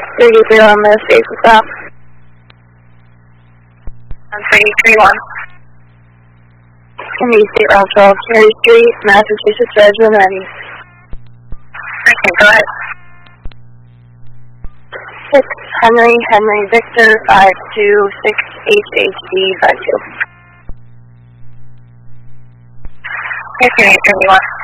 30 on the space with that. 331. Henry State Route 12, Cherry Street, Massachusetts, Edgewood, ready. Okay, go ahead. 6 Henry Victor 526 HHD 52. Okay, 31.